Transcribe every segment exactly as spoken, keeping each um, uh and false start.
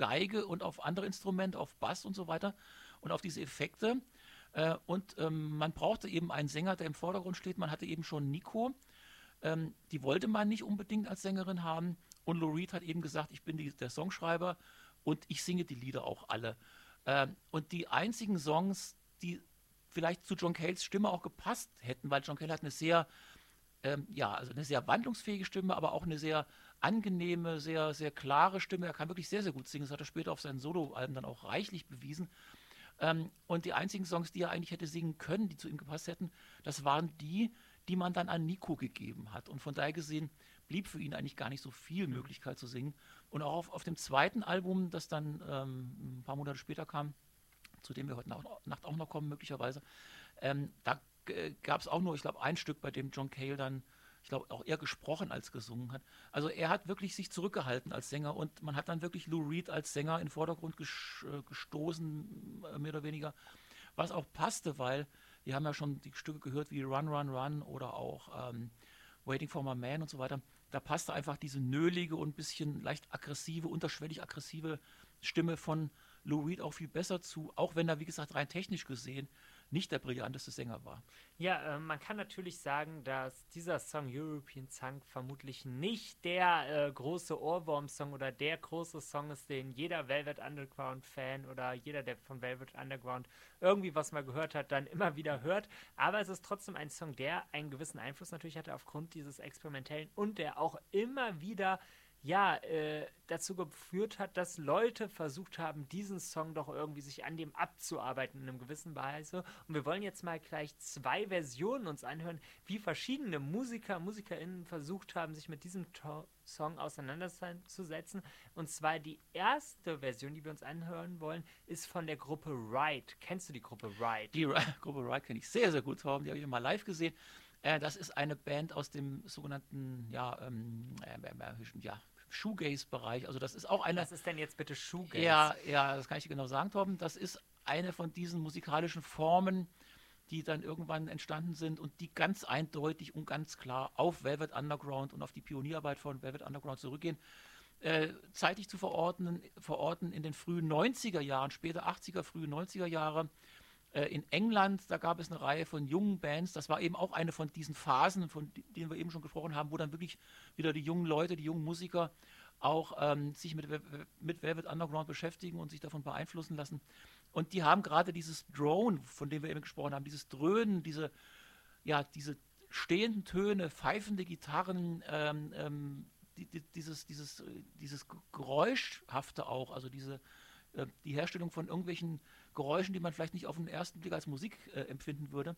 Geige und auf andere Instrumente, auf Bass und so weiter und auf diese Effekte. Äh, und ähm, man brauchte eben einen Sänger, der im Vordergrund steht. Man hatte eben schon Nico. Ähm, die wollte man nicht unbedingt als Sängerin haben. Und Lou Reed hat eben gesagt, ich bin die, der Songschreiber und ich singe die Lieder auch alle. Ähm, und die einzigen Songs, die vielleicht zu John Cales Stimme auch gepasst hätten, weil John Cale hat eine sehr, ähm, ja, also eine sehr wandlungsfähige Stimme, aber auch eine sehr angenehme, sehr, sehr klare Stimme. Er kann wirklich sehr, sehr gut singen. Das hat er später auf seinen Soloalben dann auch reichlich bewiesen. Ähm, und die einzigen Songs, die er eigentlich hätte singen können, die zu ihm gepasst hätten, das waren die, die man dann an Nico gegeben hat. Und von daher gesehen blieb für ihn eigentlich gar nicht so viel Mhm. Möglichkeit zu singen. Und auch auf, auf dem zweiten Album, das dann ähm, ein paar Monate später kam, zu dem wir heute Nacht auch noch kommen, möglicherweise, ähm, da g- gab es auch nur, ich glaube, ein Stück, bei dem John Cale dann, ich glaube, auch eher gesprochen als gesungen hat. Also er hat wirklich sich zurückgehalten als Sänger und man hat dann wirklich Lou Reed als Sänger in den Vordergrund ges äh, gestoßen, äh, mehr oder weniger, was auch passte, weil wir haben ja schon die Stücke gehört wie Run, Run, Run oder auch ähm, Waiting for My Man und so weiter. Da passte einfach diese nölige und ein bisschen leicht aggressive, unterschwellig aggressive Stimme von Lou Reed auch viel besser zu, auch wenn er, wie gesagt, rein technisch gesehen nicht der brillanteste Sänger war. Ja, äh, man kann natürlich sagen, dass dieser Song European Song vermutlich nicht der äh, große Ohrwurm-Song oder der große Song ist, den jeder Velvet Underground-Fan oder jeder, der von Velvet Underground irgendwie was mal gehört hat, dann immer wieder hört. Aber es ist trotzdem ein Song, der einen gewissen Einfluss natürlich hatte aufgrund dieses Experimentellen und der auch immer wieder ja, äh, dazu geführt hat, dass Leute versucht haben, diesen Song doch irgendwie sich an dem abzuarbeiten in einem gewissen Weise. Und wir wollen jetzt mal gleich zwei Versionen uns anhören, wie verschiedene Musiker, MusikerInnen versucht haben, sich mit diesem to Song auseinanderzusetzen. Und zwar die erste Version, die wir uns anhören wollen, ist von der Gruppe Ride. Kennst du die Gruppe Ride? Die Gruppe Ride kenne ich sehr, sehr gut, Torben, die habe ich mal live gesehen. Äh, das ist eine Band aus dem sogenannten, ja, ähm, äh, äh, ja, Shoegaze-Bereich. Also das ist auch eine, Was ist denn jetzt bitte Shoegaze? ja, ja, das kann ich dir genau sagen, Torben. Das ist eine von diesen musikalischen Formen, die dann irgendwann entstanden sind und die ganz eindeutig und ganz klar auf Velvet Underground und auf die Pionierarbeit von Velvet Underground zurückgehen. Äh, zeitlich zu verorten, verorten in den frühen neunziger Jahren, später achtziger, frühe neunziger Jahre. Äh, in England, da gab es eine Reihe von jungen Bands. Das war eben auch eine von diesen Phasen, von denen wir eben schon gesprochen haben, wo dann wirklich wieder die jungen Leute, die jungen Musiker auch ähm, sich mit, mit Velvet Underground beschäftigen und sich davon beeinflussen lassen. Und die haben gerade dieses Drone, von dem wir eben gesprochen haben, dieses Dröhnen, diese, ja, diese stehenden Töne, pfeifende Gitarren, ähm, ähm, die, die, dieses, dieses, äh, dieses Geräuschhafte auch, also diese, äh, die Herstellung von irgendwelchen Geräuschen, die man vielleicht nicht auf den ersten Blick als Musik äh, empfinden würde,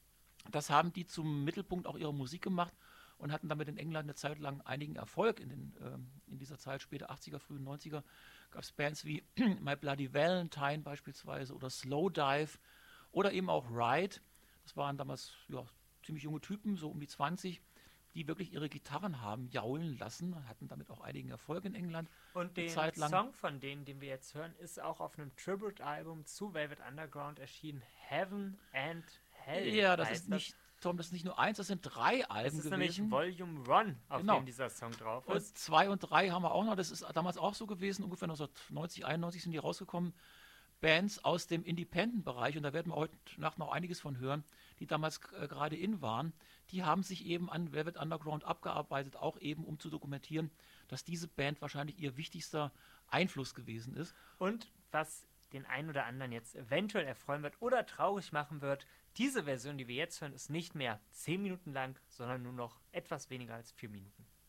das haben die zum Mittelpunkt auch ihrer Musik gemacht und hatten damit in England eine Zeit lang einigen Erfolg. In, den, ähm, in dieser Zeit, später achtziger, frühen neunziger, gab es Bands wie My Bloody Valentine beispielsweise oder Slowdive oder eben auch Ride. Das waren damals ja, ziemlich junge Typen, so um die zwanzig, die wirklich ihre Gitarren haben jaulen lassen, hatten damit auch einigen Erfolg in England Und eine den Zeit lang. Song von denen, den wir jetzt hören, ist auch auf einem Tribute-Album zu Velvet Underground erschienen. Heaven and Hell Ja, das ist heißt das. nicht, Tom, das ist nicht nur eins, das sind drei Das Alben ist nämlich gewesen. Volume One, auf dem Genau. dieser Song drauf Und ist. zwei und drei haben wir auch noch. Das ist damals auch so gewesen. Ungefähr neunzehnhundertneunzig, einundneunzig sind die rausgekommen. Bands aus dem Independent-Bereich, und da werden wir heute Nacht noch einiges von hören, die damals äh, gerade in waren, die haben sich eben an Velvet Underground abgearbeitet, auch eben um zu dokumentieren, dass diese Band wahrscheinlich ihr wichtigster Einfluss gewesen ist. Und was den einen oder anderen jetzt eventuell erfreuen wird oder traurig machen wird, diese Version, die wir jetzt hören, ist nicht mehr zehn Minuten lang, sondern nur noch etwas weniger als vier Minuten.